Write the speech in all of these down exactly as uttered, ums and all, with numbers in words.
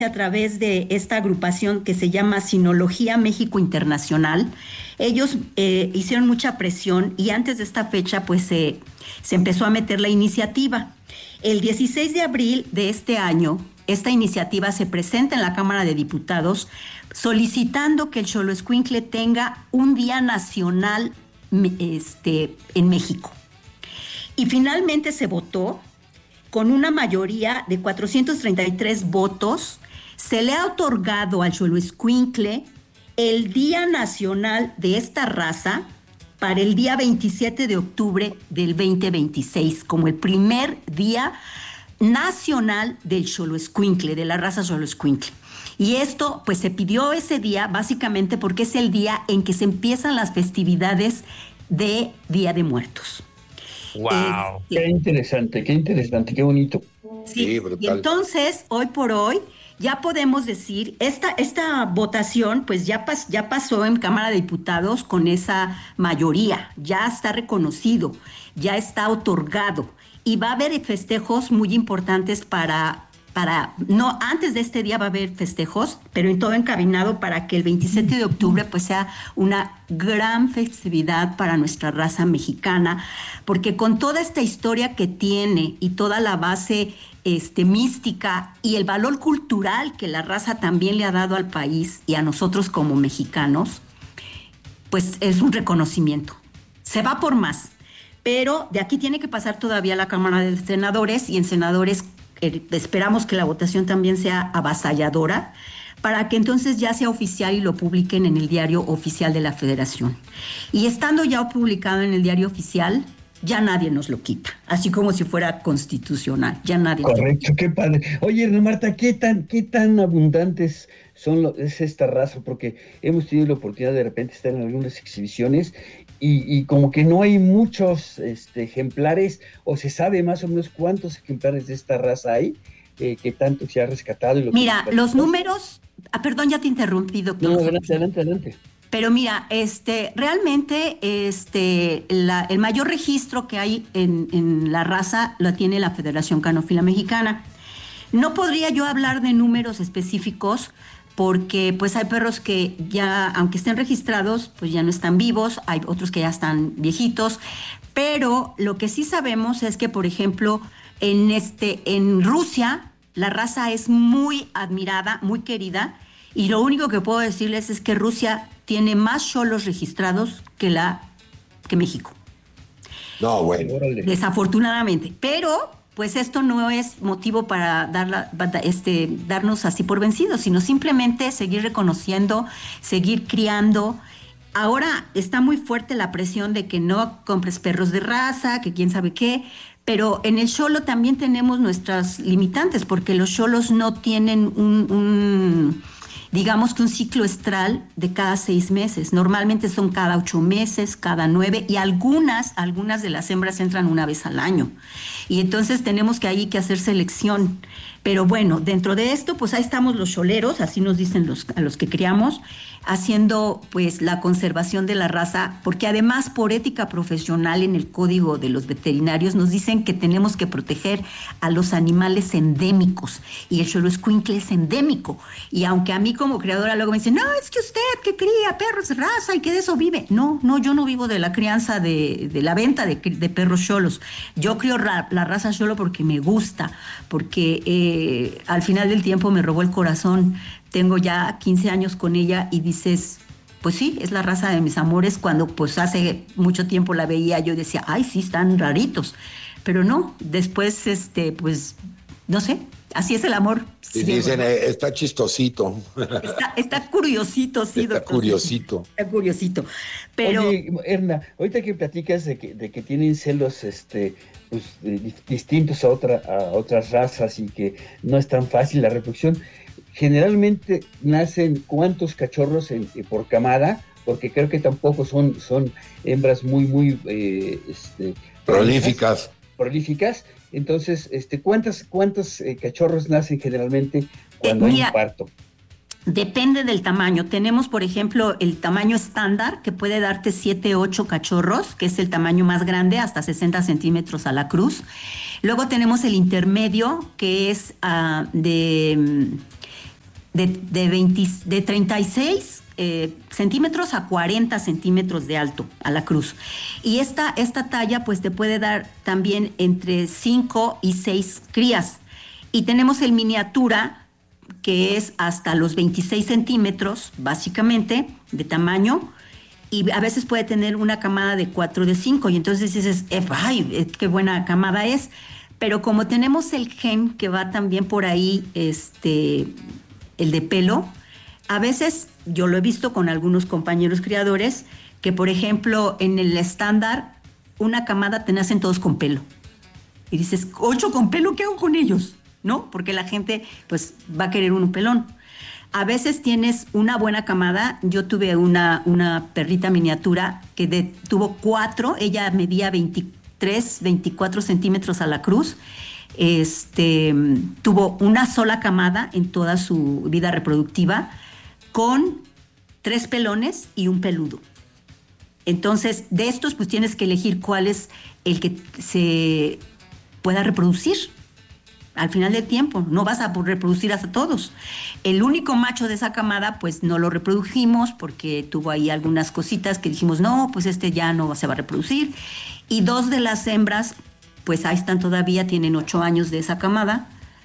a través de esta agrupación que se llama Sinología México Internacional. Ellos eh, hicieron mucha presión y antes de esta fecha pues se, se empezó a meter la iniciativa. El dieciséis de abril de este año, esta iniciativa se presenta en la Cámara de Diputados solicitando que el Xoloescuincle tenga un día nacional este, en México. Y finalmente se votó con una mayoría de cuatrocientos treinta y tres votos. Se le ha otorgado al Xoloescuincle el Día Nacional de esta raza para el día veintisiete de octubre del veinte veintiséis, como el primer día nacional del Xoloescuincle, de la raza Xoloescuincle. Y esto, pues se pidió ese día básicamente porque es el día en que se empiezan las festividades de Día de Muertos. ¡Wow! Este, qué interesante, qué interesante, qué bonito. Sí, sí, brutal. Y entonces, hoy por hoy, ya podemos decir, esta, esta votación pues ya, pas, ya pasó en Cámara de Diputados con esa mayoría, ya está reconocido, ya está otorgado y va a haber festejos muy importantes para, para, no, antes de este día va a haber festejos, pero en todo encaminado para que el veintisiete de octubre pues sea una gran festividad para nuestra raza mexicana, porque con toda esta historia que tiene y toda la base Este, mística y el valor cultural que la raza también le ha dado al país y a nosotros como mexicanos, pues es un reconocimiento. Se va por más, pero de aquí tiene que pasar todavía la Cámara de Senadores y en senadores eh, esperamos que la votación también sea avasalladora para que entonces ya sea oficial y lo publiquen en el diario oficial de la Federación. Y estando ya publicado en el diario oficial, ya nadie nos lo quita, así como si fuera constitucional, ya nadie. Correcto, qué padre. Oye, Marta, ¿qué tan, qué tan abundantes son lo, es esta raza? Porque hemos tenido la oportunidad de repente estar en algunas exhibiciones y, y como que no hay muchos este, ejemplares, o se sabe más o menos cuántos ejemplares de esta raza hay, eh, que tanto se ha rescatado. Y lo Mira, que los números, ah, perdón, ya te interrumpí, doctor. No, adelante, adelante, adelante. Pero mira, este, realmente este, la, el mayor registro que hay en, en la raza lo tiene la Federación Canófila Mexicana. No podría yo hablar de números específicos porque pues hay perros que ya, aunque estén registrados, pues ya no están vivos, hay otros que ya están viejitos, pero lo que sí sabemos es que, por ejemplo, en, este, en Rusia la raza es muy admirada, muy querida, y lo único que puedo decirles es que Rusia tiene más xolos registrados que, la, que México. No, bueno. Desafortunadamente. Pero, pues esto no es motivo para darla, este, darnos así por vencidos, sino simplemente seguir reconociendo, seguir criando. Ahora está muy fuerte la presión de que no compres perros de raza, que quién sabe qué, pero en el xolo también tenemos nuestras limitantes, porque los xolos no tienen un... un digamos que un ciclo estral de cada seis meses. Normalmente son cada ocho meses, cada nueve, y algunas, algunas de las hembras entran una vez al año. Y entonces tenemos que ahí que hacer selección. Pero bueno, dentro de esto, pues ahí estamos los xoleros, así nos dicen los, a los que criamos, haciendo pues la conservación de la raza, porque además por ética profesional en el Código de los Veterinarios nos dicen que tenemos que proteger a los animales endémicos, y el Xoloescuincle es endémico. Y aunque a mí como criadora luego me dicen, no, es que usted que cría perros de raza y que de eso vive. No, no, yo no vivo de la crianza, de, de la venta de, de perros xolos. Yo crío ra, la raza xolo porque me gusta, porque eh, al final del tiempo me robó el corazón. Tengo ya quince años con ella y dices, pues sí, es la raza de mis amores. Cuando pues hace mucho tiempo la veía, yo decía, ay, sí, están raritos. Pero no, después, este, pues, no sé, así es el amor. Y dicen, eh, está chistosito. Está, está curiosito, sí, está doctor. curiosito. Está curiosito. Pero... Oye, Erna, ahorita que platicas de que, de que tienen celos, este... pues, eh, distintos a, otra, a otras razas y que no es tan fácil la reproducción, generalmente nacen cuántos cachorros en, eh, por camada, porque creo que tampoco son, son hembras muy, muy eh, este, prolíficas. prolíficas. Entonces, este, ¿cuántas, cuántos eh, cachorros nacen generalmente cuando eh, hay un parto? Depende del tamaño. Tenemos, por ejemplo, el tamaño estándar, que puede darte siete, ocho cachorros, que es el tamaño más grande, hasta sesenta centímetros a la cruz. Luego tenemos el intermedio, que es uh, de... de, de, veinte, de treinta y seis eh, centímetros a cuarenta centímetros de alto a la cruz. Y esta, esta talla pues te puede dar también entre cinco y seis crías. Y tenemos el miniatura, que es hasta los veintiséis centímetros, básicamente, de tamaño, y a veces puede tener una camada de cuatro, de cinco, y entonces dices, ¡ay, qué buena camada es! Pero como tenemos el gen que va también por ahí, este, el de pelo, a veces, yo lo he visto con algunos compañeros criadores, que por ejemplo, en el estándar, una camada te nacen todos con pelo. Y dices, ¿ocho con pelo? ¿Qué hago con ellos? ¿No? Porque la gente, pues, va a querer un pelón. A veces tienes una buena camada. Yo tuve una, una perrita miniatura que de, tuvo cuatro, ella medía veintitrés, veinticuatro centímetros a la cruz. Este, tuvo una sola camada en toda su vida reproductiva, con tres pelones y un peludo. Entonces, de estos, pues tienes que elegir cuál es el que se pueda reproducir. Al final del tiempo, no vas a reproducir hasta todos. El único macho de esa camada, pues no lo reprodujimos porque tuvo ahí algunas cositas que dijimos, no, pues este ya no se va a reproducir. Y dos de las hembras, pues ahí están todavía, tienen ocho años de esa camada.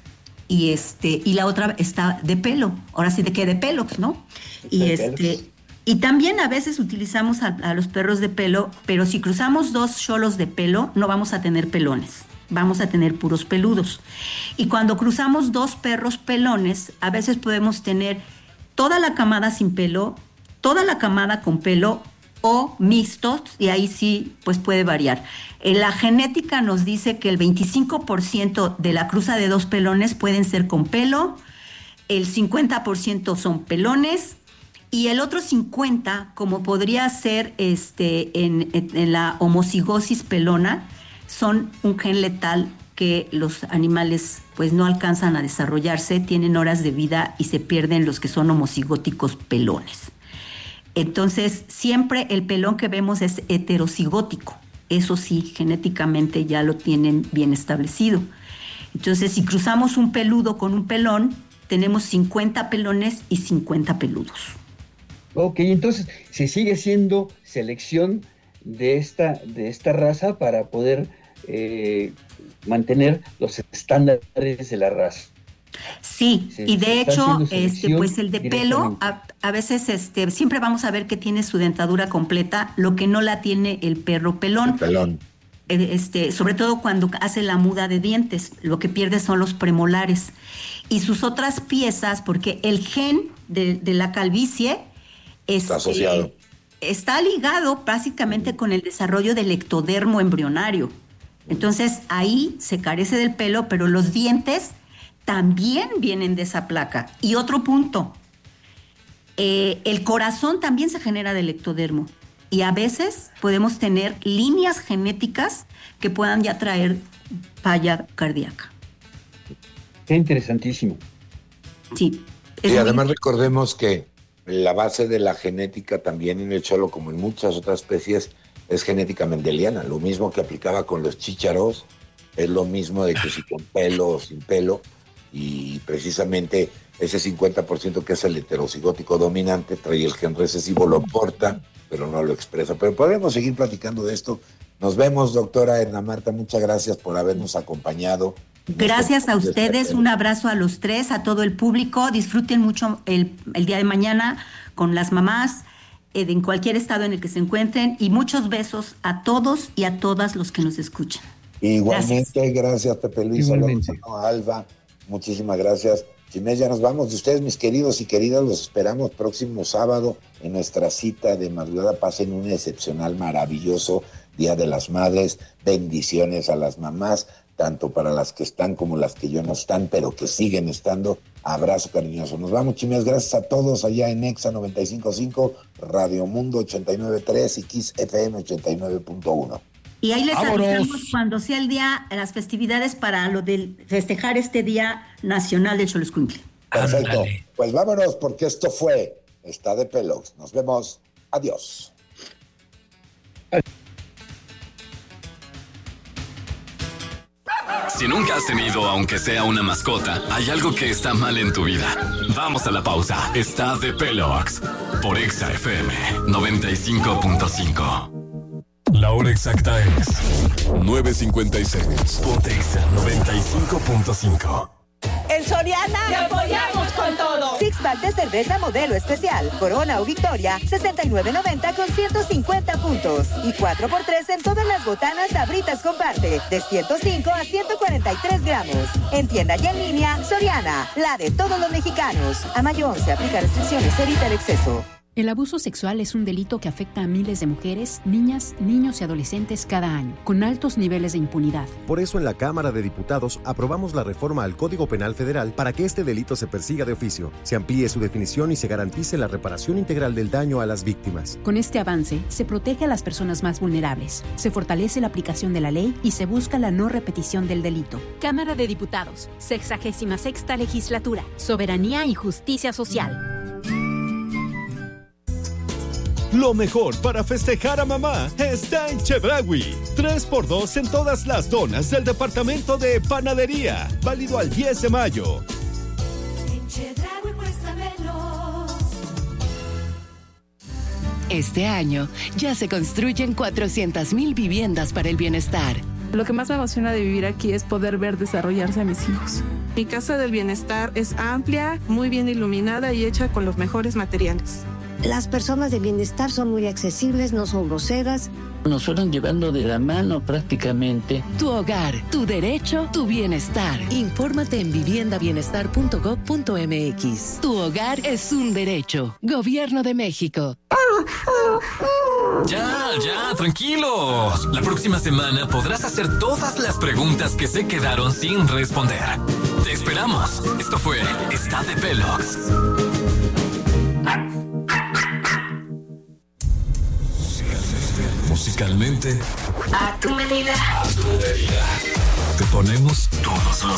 Y este, y la otra está de pelo, ahora sí de que de pelos, ¿no? Y de este, pelos. Y también a veces utilizamos a, a los perros de pelo, pero si cruzamos dos cholos de pelo, no vamos a tener pelones. Vamos a tener puros peludos. Y cuando cruzamos dos perros pelones, a veces podemos tener toda la camada sin pelo, toda la camada con pelo o mixtos, y ahí sí, pues puede variar. En la genética nos dice que el veinticinco por ciento de la cruza de dos pelones pueden ser con pelo, el cincuenta por ciento son pelones, y el otro cincuenta por ciento, como podría ser este, en, en, en la homocigosis pelona, son un gen letal que los animales pues no alcanzan a desarrollarse, tienen horas de vida y se pierden los que son homocigóticos pelones. Entonces, siempre el pelón que vemos es heterocigótico. Eso sí, genéticamente ya lo tienen bien establecido. Entonces, si cruzamos un peludo con un pelón, tenemos cincuenta pelones y cincuenta peludos. Ok, entonces se sigue siendo selección de esta, de esta raza para poder eh, mantener los estándares de la raza. Sí, Se, y de hecho, este, pues el de pelo, directamente. a, a veces este, siempre vamos a ver que tiene su dentadura completa, lo que no la tiene el perro pelón. El pelón. Eh, Este, sobre todo cuando hace la muda de dientes, lo que pierde son los premolares. Y sus otras piezas, porque el gen de, de la calvicie Está este, asociado. está ligado básicamente con el desarrollo del ectodermo embrionario. Entonces ahí se carece del pelo, pero los dientes también vienen de esa placa. Y otro punto, eh, el corazón también se genera del ectodermo. Y a veces podemos tener líneas genéticas que puedan ya traer falla cardíaca. Qué interesantísimo. Sí. es Y muy- además recordemos que la base de la genética también en el cholo, como en muchas otras especies, es genética mendeliana. Lo mismo que aplicaba con los chícharos, es lo mismo de que si con pelo o sin pelo, y precisamente ese cincuenta por ciento que es el heterocigótico dominante trae el gen recesivo, lo porta, pero no lo expresa. Pero podemos seguir platicando de esto. Nos vemos, doctora Edna Marta, muchas gracias por habernos acompañado. Gracias a ustedes, un abrazo a los tres, a todo el público. Disfruten mucho el, el día de mañana con las mamás, eh, en cualquier estado en el que se encuentren, y muchos besos a todos y a todas los que nos escuchan. Igualmente, gracias, gracias Pepe Luis, Igualmente. Alonso, Alba, muchísimas gracias. Inés, ya nos vamos de ustedes, mis queridos y queridas, los esperamos próximo sábado en nuestra cita de madrugada. Pasen un excepcional, maravilloso Día de las Madres, bendiciones a las mamás, tanto para las que están como las que ya no están, pero que siguen estando. Abrazo cariñoso. Nos vamos, Chimes, gracias a todos allá en Exa noventa y cinco punto cinco, Radio Mundo ochenta y nueve punto tres y Kiss F M ochenta y nueve punto uno. Y ahí les ¡Vámonos! avisamos cuando sea el día, las festividades para lo del festejar este Día Nacional del Xoloscuincle. Perfecto. Ándale. Pues vámonos, porque esto fue Está de Pelos. Nos vemos. Adiós. Si nunca has tenido, aunque sea una mascota, hay algo que está mal en tu vida. Vamos a la pausa. Está de Pelox por Exa F M noventa y cinco punto cinco. La hora exacta es nueve cincuenta y seis. Ponte Exa noventa y cinco punto cinco. En Soriana ¡te apoyamos con todo! Six pack de cerveza modelo especial, Corona o Victoria, sesenta y nueve noventa con ciento cincuenta puntos. Y cuatro por tres en todas las botanas Sabritas Comparte, de ciento cinco a ciento cuarenta y tres gramos. En tienda y en línea, Soriana, la de todos los mexicanos. A mayo once, aplica restricciones, evita el exceso. El abuso sexual es un delito que afecta a miles de mujeres, niñas, niños y adolescentes cada año, con altos niveles de impunidad. Por eso en la Cámara de Diputados aprobamos la reforma al Código Penal Federal para que este delito se persiga de oficio, se amplíe su definición y se garantice la reparación integral del daño a las víctimas. Con este avance, se protege a las personas más vulnerables, se fortalece la aplicación de la ley y se busca la no repetición del delito. Cámara de Diputados, sexagésima sexta legislatura, soberanía y justicia social. Lo mejor para festejar a mamá está en Chedraui. tres por dos en todas las donas del departamento de panadería. Válido al diez de mayo. En Chedraui cuesta menos. Este año ya se construyen cuatrocientas mil viviendas para el bienestar. Lo que más me emociona de vivir aquí es poder ver desarrollarse a mis hijos. Mi casa del bienestar es amplia, muy bien iluminada y hecha con los mejores materiales. Las personas de bienestar son muy accesibles, no son groseras. Nos fueron llevando de la mano prácticamente. Tu hogar, tu derecho, tu bienestar. Infórmate en vivienda bienestar punto gob punto m x. Tu hogar es un derecho. Gobierno de México. Ya, ya, tranquilos. La próxima semana podrás hacer todas las preguntas que se quedaron sin responder. Te esperamos. Esto fue Está de Pelox. Musicalmente, A tu medida. a tu medida. Te ponemos todos los